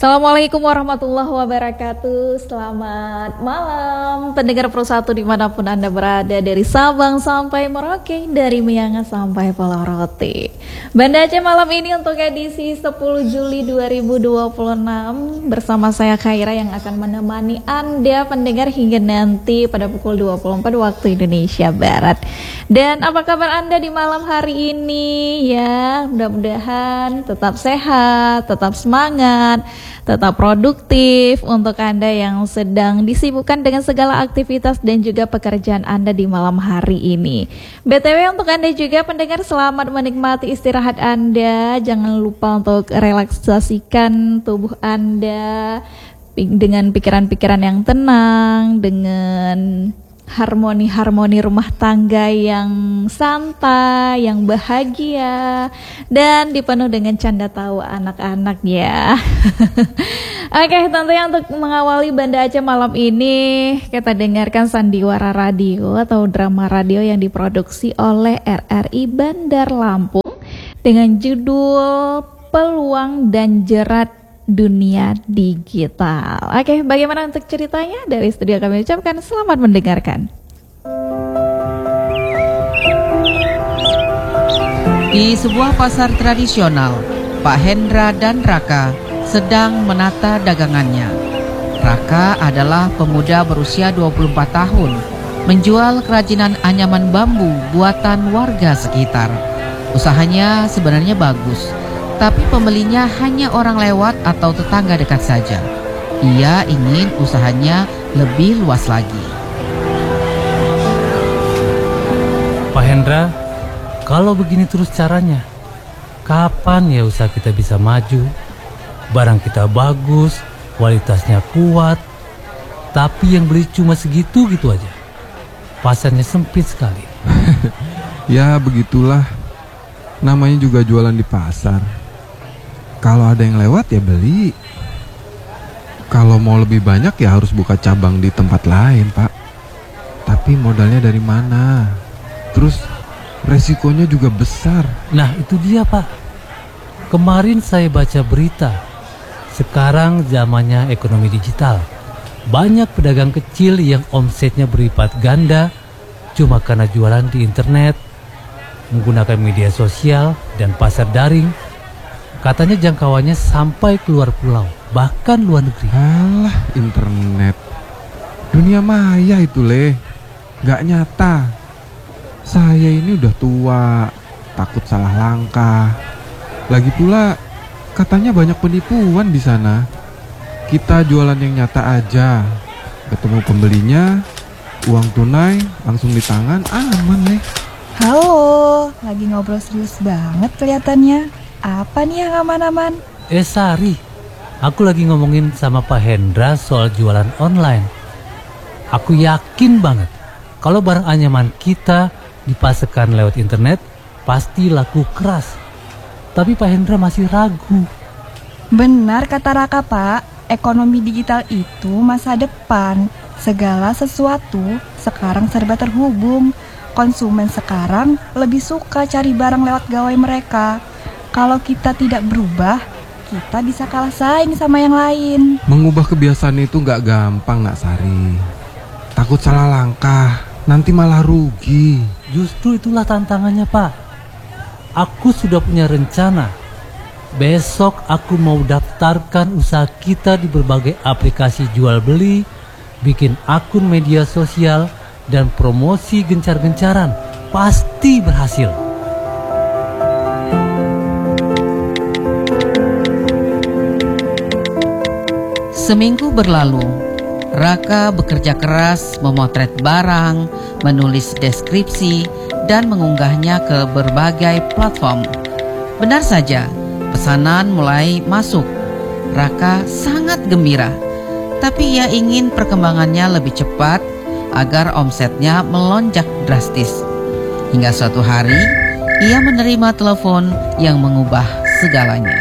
Assalamualaikum warahmatullahi wabarakatuh. Selamat malam pendengar Pro1 dimanapun Anda berada, dari Sabang sampai Merauke, dari Miangas sampai Pulau Rote. Banda Aceh malam ini untuk edisi 10 Juli 2026 bersama saya Khaira yang akan menemani Anda pendengar hingga nanti pada pukul 24 waktu Indonesia Barat. Dan apa kabar Anda di malam hari ini ya? Mudah-mudahan tetap sehat, tetap semangat, tetap produktif untuk Anda yang sedang disibukkan dengan segala aktivitas dan juga pekerjaan Anda di malam hari ini. BTW untuk Anda juga pendengar, selamat menikmati istirahat Anda. Jangan lupa untuk relaksasikan tubuh Anda dengan pikiran-pikiran yang tenang, dengan harmoni-harmoni rumah tangga yang santai, yang bahagia, dan dipenuh dengan canda tawa anak-anak ya. Oke, tentunya untuk mengawali Banda Aceh malam ini, kita dengarkan Sandiwara Radio atau drama radio yang diproduksi oleh RRI Bandar Lampung dengan judul Peluang dan Jerat Dunia Digital. Oke, bagaimana untuk ceritanya? Dari studio kami ucapkan selamat mendengarkan. Di sebuah pasar tradisional, Pak Hendra dan Raka sedang menata dagangannya. Raka adalah pemuda berusia 24 tahun, menjual kerajinan anyaman bambu buatan warga sekitar. Usahanya sebenarnya bagus, tapi pembelinya hanya orang lewat atau tetangga dekat saja. Ia ingin usahanya lebih luas lagi. Pak Hendra, kalau begini terus caranya, kapan ya usaha kita bisa maju? Barang kita bagus, kualitasnya kuat, tapi yang beli cuma segitu-gitu aja. Pasarnya sempit sekali. Ya begitulah, namanya juga jualan di pasar. Kalau ada yang lewat ya beli. Kalau mau lebih banyak ya harus buka cabang di tempat lain, Pak. Tapi modalnya dari mana? Terus resikonya juga besar. Nah itu dia Pak. Kemarin saya baca berita, sekarang zamannya ekonomi digital. Banyak pedagang kecil yang omsetnya berlipat ganda cuma karena jualan di internet, menggunakan media sosial dan pasar daring. Katanya jangkauannya sampai keluar pulau, bahkan luar negeri. Alah, internet. Dunia maya itu, gak nyata. Saya ini udah tua, takut salah langkah. Lagi pula, katanya banyak penipuan di sana. Kita jualan yang nyata aja. Ketemu pembelinya, uang tunai langsung di tangan, aman, Halo, lagi ngobrol serius banget kelihatannya. Apa nih yang aman-aman? Sari, aku lagi ngomongin sama Pak Hendra soal jualan online. Aku yakin banget kalau barang anyaman kita dipasarkan lewat internet pasti laku keras. Tapi Pak Hendra masih ragu. Benar kata Raka, Pak. Ekonomi digital itu masa depan. Segala sesuatu sekarang serba terhubung. Konsumen sekarang lebih suka cari barang lewat gawai mereka. Kalau kita tidak berubah, kita bisa kalah saing sama yang lain. Mengubah kebiasaan itu gak gampang, Nak Sari. Takut salah langkah, nanti malah rugi. Justru itulah tantangannya Pak. Aku sudah punya rencana. Besok aku mau daftarkan usaha kita di berbagai aplikasi jual beli, bikin akun media sosial, dan promosi gencar-gencaran. Pasti berhasil. Seminggu berlalu, Raka bekerja keras memotret barang, menulis deskripsi, dan mengunggahnya ke berbagai platform. Benar saja, pesanan mulai masuk. Raka sangat gembira, tapi ia ingin perkembangannya lebih cepat agar omsetnya melonjak drastis. Hingga suatu hari, ia menerima telepon yang mengubah segalanya.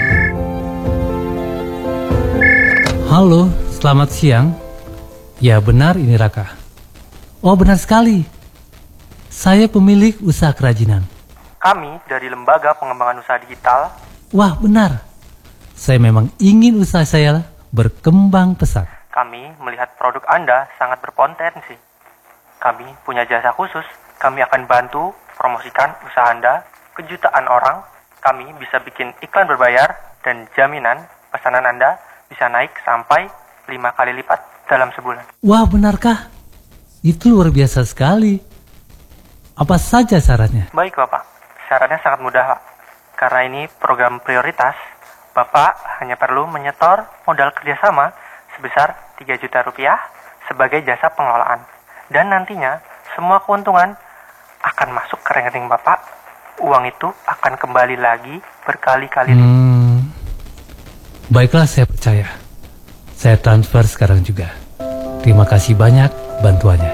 Halo, selamat siang. Ya benar ini Raka. Oh benar sekali. Saya pemilik usaha kerajinan. Kami dari Lembaga Pengembangan Usaha Digital. Wah benar. Saya memang ingin usaha saya berkembang pesat. Kami melihat produk Anda sangat berpotensi. Kami punya jasa khusus. Kami akan bantu promosikan usaha Anda ke jutaan orang. Kami bisa bikin iklan berbayar dan jaminan pesanan Anda bisa naik sampai 5 kali lipat dalam sebulan. Wah, benarkah? Itu luar biasa sekali. Apa saja syaratnya? Baik Bapak, syaratnya sangat mudah Pak. Karena ini program prioritas, Bapak hanya perlu menyetor modal kerjasama sebesar 3 juta rupiah sebagai jasa pengelolaan. Dan nantinya semua keuntungan akan masuk ke rekening Bapak. Uang itu akan kembali lagi berkali-kali. Baiklah, saya percaya. Saya transfer sekarang juga. Terima kasih banyak bantuannya.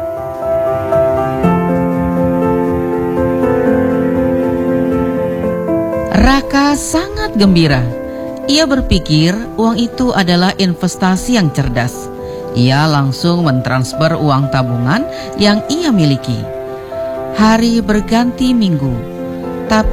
Raka sangat gembira. Ia berpikir uang itu adalah investasi yang cerdas. Ia langsung mentransfer uang tabungan yang ia miliki. Hari berganti minggu.